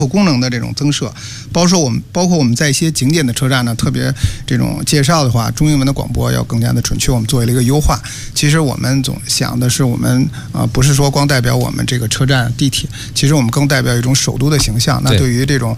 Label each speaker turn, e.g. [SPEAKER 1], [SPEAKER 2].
[SPEAKER 1] 功能的这种增设，包括我们在一些景点的车站呢，特别这种介绍的话，中英文的广播要更加的准确，我们做了一个优化。其实我们总想的是，我们不是说光代表我们这个车站地铁，其实我们更代表一种首都的形象。那对于这种